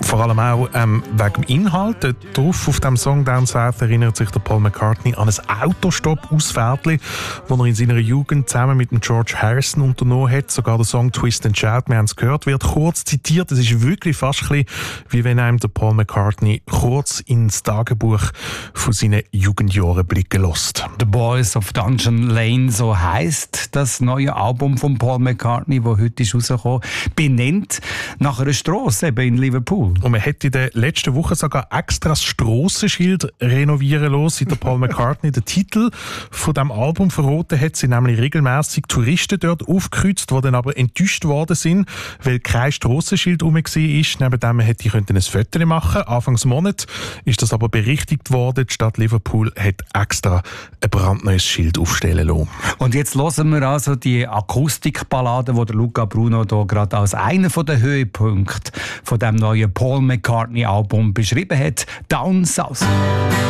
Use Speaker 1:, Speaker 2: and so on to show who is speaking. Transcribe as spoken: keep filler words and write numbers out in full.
Speaker 1: Vor allem auch ähm, wegen dem Inhalt. Drauf auf dem Song «Down South» erinnert sich der Paul McCartney an ein Autostopp-Ausfährtli, das er in seiner Jugend zusammen mit dem George Harrison unternommen hat. Sogar der Song «Twist and Shout», wir haben es gehört, wird kurz zitiert. Es ist wirklich fast ein bisschen, wie wenn einem der Paul McCartney kurz ins Tagebuch von seinen Jugendjahren blicken lässt.
Speaker 2: «The Boys of Dungeon Lane», so heisst das neue Album von Paul McCartney, das heute ist rausgekommen, benannt nach einer Strasse eben in Liverpool.
Speaker 1: Und man hat in der letzten Woche sogar extra das Strassenschild renovieren lassen, seit der Paul McCartney den Titel von diesem Album verraten hat. Sind nämlich regelmässig Touristen dort aufgekreuzt, die dann aber enttäuscht worden sind, weil kein Strassenschild rum war. Neben dem hätte ich ein Foto machen können. Anfangs Monat ist das aber berichtigt worden. Die Stadt Liverpool hat extra ein brandneues Schild aufstellen lassen.
Speaker 2: Und jetzt hören wir also die Akustikballade, die der Luca Bruno hier gerade als einer der Höhepunkte von dem neuen Paul McCartney-Album beschrieben hat, «Down South».